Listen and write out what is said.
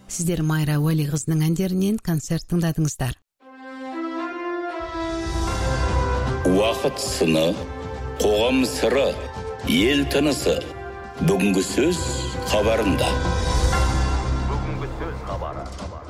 Сіздер Майра Уәли қызының әндерінен концерт тыңдадыңыздар. Уақыт сыны, қоғам сыры, ел тынысы. Бүгінгі сөз хабарында. Бүгінгі сөз хабары.